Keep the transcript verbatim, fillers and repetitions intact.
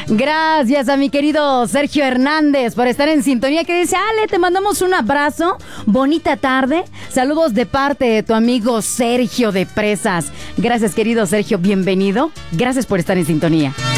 Gracias a mi querido Sergio Hernández por estar en sintonía, que dice: Ale, te mandamos un abrazo, bonita tarde, saludos de parte de tu amigo Sergio de Presas. Gracias, querido Sergio, bienvenido, gracias por estar en sintonía.